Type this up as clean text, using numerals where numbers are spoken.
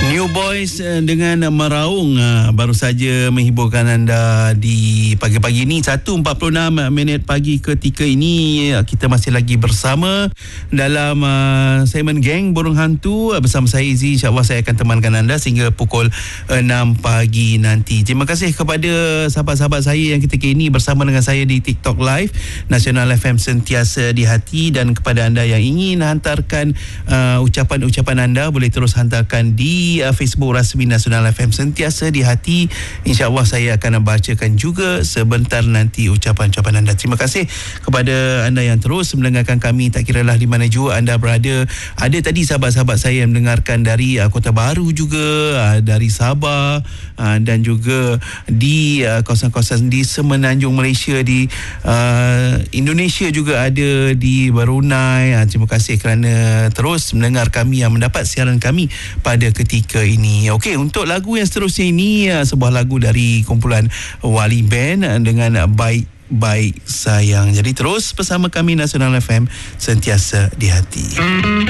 New Boys dengan Meraung baru saja menghiburkan anda di pagi-pagi ini. 1.46 minit pagi ketika ini kita masih lagi bersama dalam segmen Geng Burung Hantu bersama saya Izzy. InsyaAllah saya akan temankan anda sehingga pukul 6 pagi nanti. Terima kasih kepada sahabat-sahabat saya yang ketika ini bersama dengan saya di TikTok Live Nasional FM Sentiasa di Hati, dan kepada anda yang ingin hantarkan ucapan-ucapan anda boleh terus hantarkan di Facebook rasmi Nasional FM Sentiasa di Hati. InsyaAllah saya akan bacakan juga sebentar nanti ucapan-ucapan anda. Terima kasih kepada anda yang terus mendengarkan kami, tak kiralah di mana jua anda berada. Ada tadi sahabat-sahabat saya yang mendengarkan dari Kota Baru juga, dari Sabah, dan juga di kawasan-kawasan di Semenanjung Malaysia, di Indonesia juga ada, di Brunei. Terima kasih kerana terus mendengar kami, yang mendapat siaran kami pada ketika ini. Okey, untuk lagu yang seterusnya ini sebuah lagu dari kumpulan Wali Band dengan Baik-Baik Sayang. Jadi terus bersama kami Nasional FM Sentiasa di Hati.